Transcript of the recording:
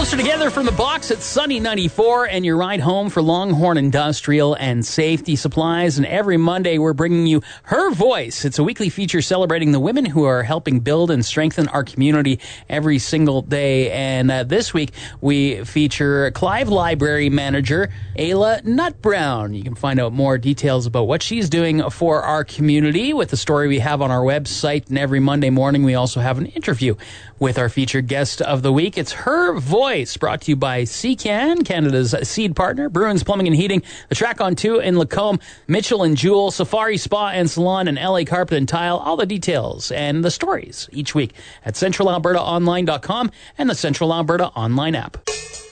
Closer Together from the box at Sunny 94 and your ride home for Longhorn Industrial and Safety Supplies. And every Monday, we're bringing you Her Voice. It's a weekly feature celebrating the women who are helping build and strengthen our community every single day. And this week, we feature Clive Library Manager Ayla Nutbrown. You can find out more details about what she's doing for our community with the story we have on our website. And every Monday morning, we also have an interview with our featured guest of the week. It's Her Voice, brought to you by CCAN, Canada's seed partner, Bruins Plumbing and Heating, the Track on 2 in Lacombe, Mitchell and Jewel, Safari Spa and Salon, and LA Carpet and Tile. All the details and the stories each week at CentralAlbertaOnline.com and the Central Alberta Online app.